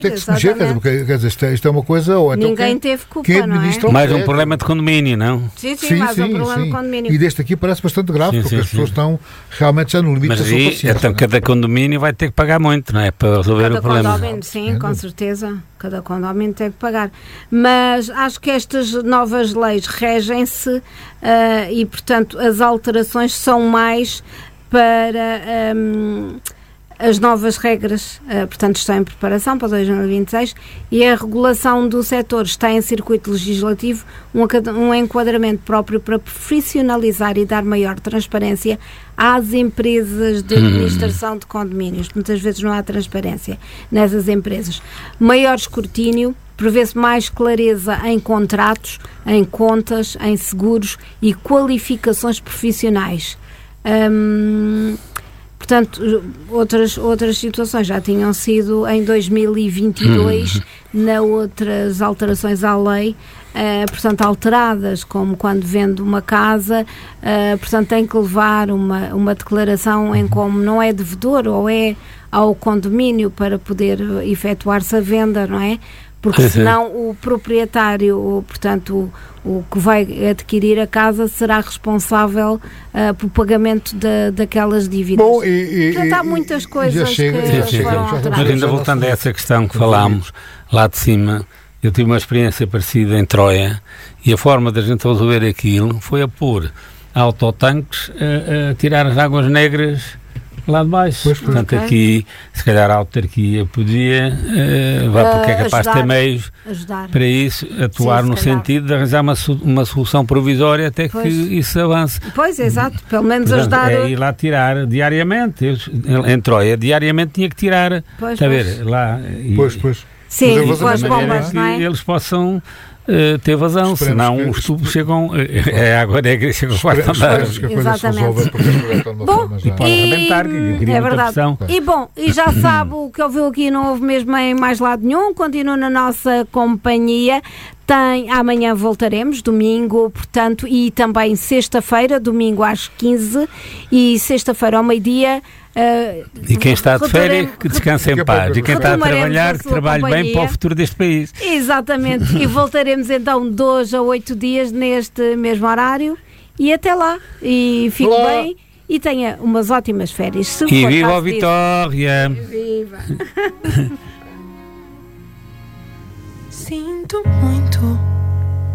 Tem que se mexer, quer dizer, isto é uma coisa... Ou então ninguém teve culpa, não é? Mais um problema de condomínio, não? Sim, mais um problema de condomínio. E deste aqui parece bastante grave, porque as pessoas estão realmente já no limite da sua paciência. Então cada condomínio vai ter que pagar muito, não é? Para resolver o problema. Condomínio, sim, com certeza. Cada condomínio tem que pagar. Mas acho que estas novas leis regem-se e, portanto, as alterações são mais para... as novas regras, portanto, estão em preparação para 2026 e a regulação do setor está em circuito legislativo, um enquadramento próprio para profissionalizar e dar maior transparência às empresas de administração de condomínios. Muitas vezes não há transparência nessas empresas. Maior escrutínio, prevê-se mais clareza em contratos, em contas, em seguros e qualificações profissionais. Portanto, outras situações já tinham sido em 2022, outras alterações à lei, portanto, alteradas, como quando vende uma casa, portanto, tem que levar uma declaração em como não é devedor ou é ao condomínio para poder efetuar-se a venda, não é? Porque senão o proprietário, portanto, o que vai adquirir a casa será responsável pelo pagamento daquelas dívidas. Bom, portanto, há muitas coisas que foram alteradas. Mas ainda voltando a essa questão que falámos lá de cima, eu tive uma experiência parecida em Troia e a forma da gente resolver aquilo foi a pôr autotanques a tirar as águas negras lá de baixo. Portanto, aqui, se calhar a autarquia podia, porque é capaz de ter meios para isso, atuar no sentido de arranjar uma solução provisória até que isso avance. Pois, exato, pelo menos portanto, ajudar. É ir lá tirar diariamente. Em Troia, diariamente tinha que tirar. Está a ver? Lá. Sim, com as bombas, não é? Eles possam ter vazão, senão os tubos chegam, água negra chega ao quarto andar. Exatamente. Bom, é verdade. E já sabe o que ouviu aqui, não houve mesmo em mais lado nenhum, continua na nossa companhia. Amanhã voltaremos, domingo, portanto, e também sexta-feira, domingo às 15 e sexta-feira ao meio-dia. E quem está de férias, que descanse em paz. E quem está a trabalhar, que trabalhe bem para o futuro deste país. Exatamente. E voltaremos então 2 a 8 dias neste mesmo horário. E até lá. E fique bem e tenha umas ótimas férias. E viva a Vitória! Viva! Sinto muito.